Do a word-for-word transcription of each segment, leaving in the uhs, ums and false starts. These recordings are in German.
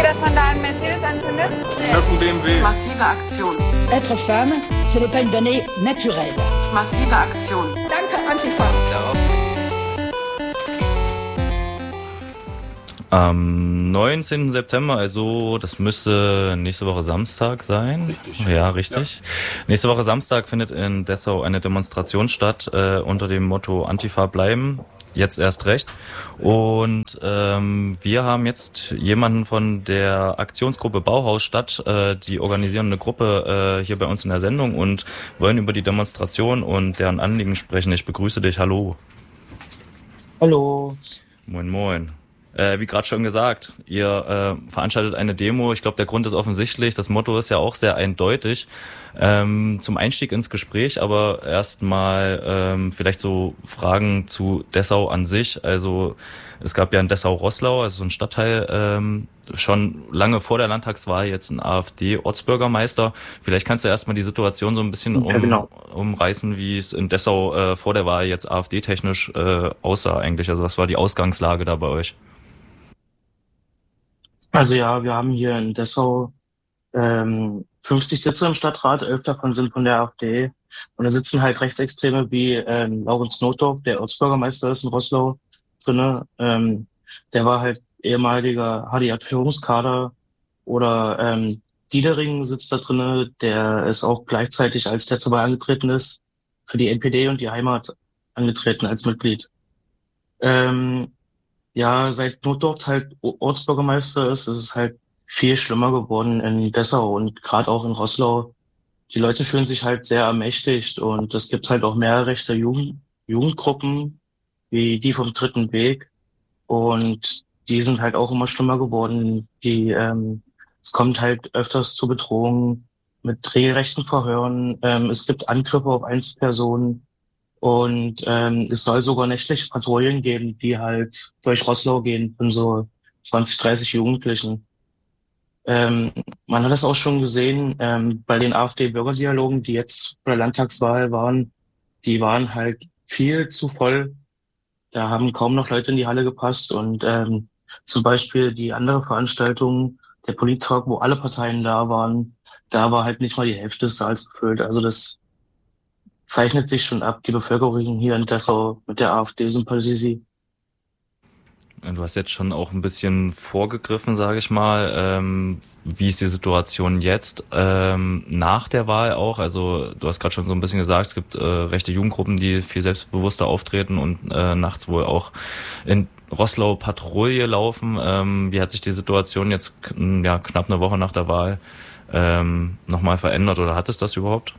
dass man da einen Mercedes anzündet? Das ist ein B M W. Massive Aktion. Être femme, ce n'est pas une donnée naturelle. Massive Aktion. Danke, Antifa. Am neunzehnten September, also das müsste nächste Woche Samstag sein. Richtig. Ja, richtig. Ja. Nächste Woche Samstag findet in Dessau eine Demonstration statt äh, unter dem Motto Antifa bleiben. Jetzt erst recht. Und ähm, wir haben jetzt jemanden von der Aktionsgruppe Bauhausstadt, äh, die organisieren eine Gruppe äh, hier bei uns in der Sendung und wollen über die Demonstration und deren Anliegen sprechen. Ich begrüße dich. Hallo. Hallo. Moin, moin. Äh, wie gerade schon gesagt, ihr äh, veranstaltet eine Demo. Ich glaube, der Grund ist offensichtlich. Das Motto ist ja auch sehr eindeutig. Ähm, zum Einstieg ins Gespräch, aber erstmal ähm, vielleicht so Fragen zu Dessau an sich. Also es gab ja in Dessau-Roßlau, also so ein Stadtteil, ähm, schon lange vor der Landtagswahl jetzt ein AfD-Ortsbürgermeister. Vielleicht kannst du erstmal die Situation so ein bisschen um, ja, genau. umreißen, wie es in Dessau äh, vor der Wahl jetzt AfD-technisch äh, aussah eigentlich. Also was war die Ausgangslage da bei euch? Also ja, wir haben hier in Dessau ähm, fünfzig Sitze im Stadtrat, elf davon sind von der AfD. Und da sitzen halt Rechtsextreme wie ähm, Laurens Notdorf, der Ortsbürgermeister ist in Roßlau drinne. Ähm, der war halt ehemaliger H D J-Führungskader. Oder ähm, Diedering sitzt da drinne, der ist auch gleichzeitig, als der zur Wahl angetreten ist, für die N P D und die Heimat angetreten als Mitglied. Ähm, Ja, seit Notdorf halt Ortsbürgermeister ist, ist es halt viel schlimmer geworden in Dessau und gerade auch in Roßlau. Die Leute fühlen sich halt sehr ermächtigt und es gibt halt auch mehr rechte Jugend, Jugendgruppen, wie die vom Dritten Weg. Und die sind halt auch immer schlimmer geworden. Die, ähm, es kommt halt öfters zu Bedrohungen mit regelrechten Verhören. Ähm, es gibt Angriffe auf Einzelpersonen. Und ähm, es soll sogar nächtliche Patrouillen geben, die halt durch Roßlau gehen von so zwanzig, dreißig Jugendlichen. Ähm, man hat das auch schon gesehen ähm, bei den AfD-Bürgerdialogen, die jetzt bei der Landtagswahl waren. Die waren halt viel zu voll. Da haben kaum noch Leute in die Halle gepasst. Und ähm, zum Beispiel die andere Veranstaltung, der Polittag, wo alle Parteien da waren, da war halt nicht mal die Hälfte des Saals gefüllt. Also das zeichnet sich schon ab, die Bevölkerung hier in Dessau mit der AfD sympathisiert. Du hast jetzt schon auch ein bisschen vorgegriffen, sage ich mal. Ähm, wie ist die Situation jetzt ähm, nach der Wahl auch? Also du hast gerade schon so ein bisschen gesagt, es gibt äh, rechte Jugendgruppen, die viel selbstbewusster auftreten und äh, nachts wohl auch in Roßlau Patrouille laufen. Ähm, wie hat sich die Situation jetzt ja, knapp eine Woche nach der Wahl ähm, nochmal verändert oder hat es das überhaupt?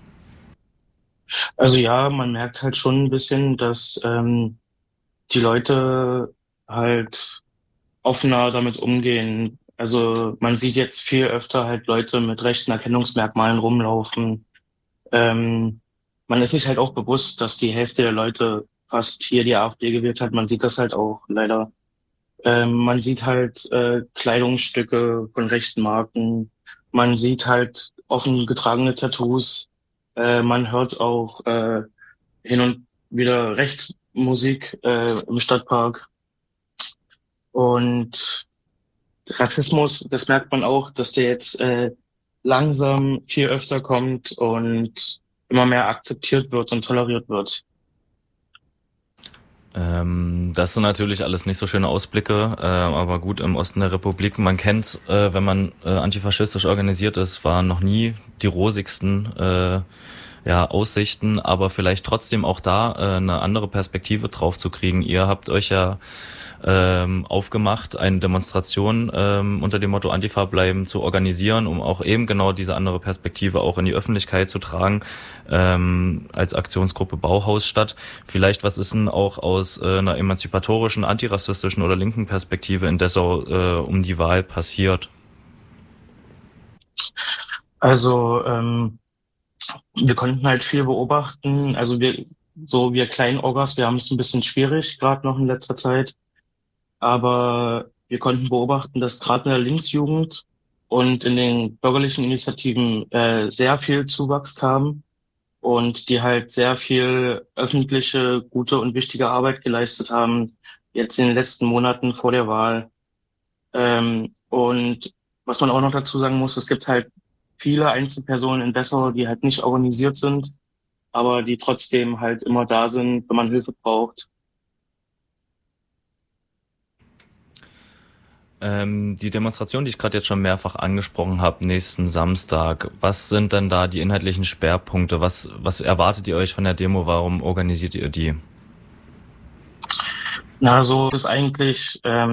Also ja, man merkt halt schon ein bisschen, dass ähm, die Leute halt offener damit umgehen. Also man sieht jetzt viel öfter halt Leute mit rechten Erkennungsmerkmalen rumlaufen. Ähm, man ist sich halt auch bewusst, dass die Hälfte der Leute fast hier die AfD gewählt hat. Man sieht das halt auch leider. Ähm, man sieht halt äh, Kleidungsstücke von rechten Marken. Man sieht halt offen getragene Tattoos. Äh, man hört auch äh, hin und wieder Rechtsmusik äh, im Stadtpark. Und Rassismus, das merkt man auch, dass der jetzt äh, langsam viel öfter kommt und immer mehr akzeptiert wird und toleriert wird. Ähm, das sind natürlich alles nicht so schöne Ausblicke, äh, aber gut, im Osten der Republik, man kennt, äh, wenn man äh, antifaschistisch organisiert ist, waren noch nie die rosigsten äh, ja, Aussichten, aber vielleicht trotzdem auch da äh, eine andere Perspektive drauf zu kriegen. Ihr habt euch ja ähm, aufgemacht, eine Demonstration ähm, unter dem Motto Antifa bleiben zu organisieren, um auch eben genau diese andere Perspektive auch in die Öffentlichkeit zu tragen, ähm, als Aktionsgruppe Bauhausstadt. Vielleicht, was ist denn auch aus äh, einer emanzipatorischen, antirassistischen oder linken Perspektive in Dessau äh, um die Wahl passiert? Also ähm, wir konnten halt viel beobachten. Also wir, so wir kleinen Orgas, wir haben es ein bisschen schwierig, gerade noch in letzter Zeit. Aber wir konnten beobachten, dass gerade in der Linksjugend und in den bürgerlichen Initiativen äh, sehr viel Zuwachs kam und die halt sehr viel öffentliche, gute und wichtige Arbeit geleistet haben, jetzt in den letzten Monaten vor der Wahl. Ähm, und Was man auch noch dazu sagen muss, es gibt halt viele Einzelpersonen in Dessau, die halt nicht organisiert sind, aber die trotzdem halt immer da sind, wenn man Hilfe braucht. Ähm, die Demonstration, die ich gerade jetzt schon mehrfach angesprochen habe, nächsten Samstag, was sind denn da die inhaltlichen Schwerpunkte? Was, was erwartet ihr euch von der Demo? Warum organisiert ihr die? Na, so ist eigentlich ähm,